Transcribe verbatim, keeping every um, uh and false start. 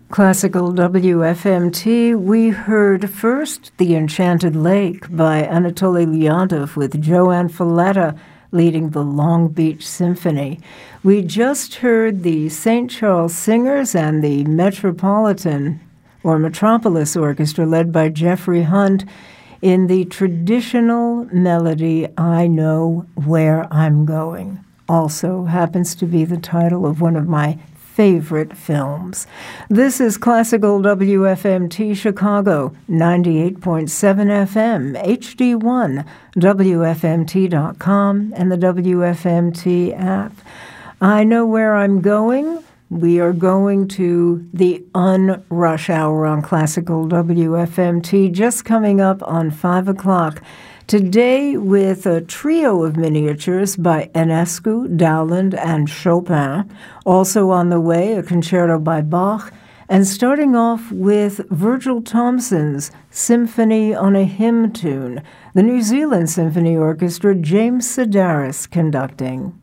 Classical W F M T, we heard first The Enchanted Lake by Anatoly Leonov with Joanne Falletta leading the Long Beach Symphony. We just heard the Saint Charles Singers and the Metropolitan or Metropolis Orchestra led by Jeffrey Hunt in the traditional melody, I Know Where I'm Going. Also happens to be the title of one of my favorite films. This is Classical W F M T Chicago, ninety-eight point seven F M, H D one, W F M T dot com, and the W F M T app. I Know Where I'm Going. We are going to the unrush hour on Classical W F M T, just coming up on five o'clock. Today with a trio of miniatures by Enescu, Dowland, and Chopin. Also on the way, a concerto by Bach. And starting off with Virgil Thomson's Symphony on a Hymn Tune, the New Zealand Symphony Orchestra, James Sedaris conducting.